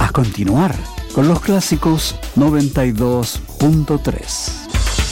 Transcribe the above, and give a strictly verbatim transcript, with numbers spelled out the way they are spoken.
A continuar, con los clásicos noventa y dos punto tres.